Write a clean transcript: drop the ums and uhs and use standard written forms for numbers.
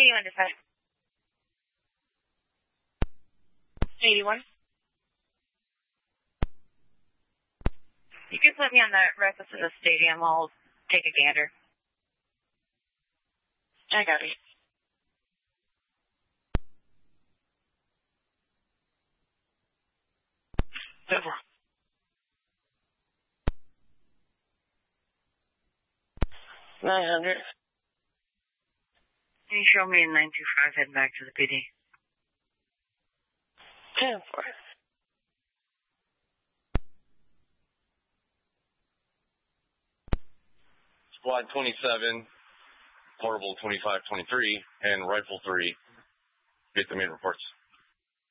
81 dispatch. 81. You can put me on the reckless in the stadium. I'll take a gander. I got it. Over. 900. Can you show me a 925 heading back to the PD? 10-4. Squad 27, Portable 2523, and Rifle 3. Get the main reports.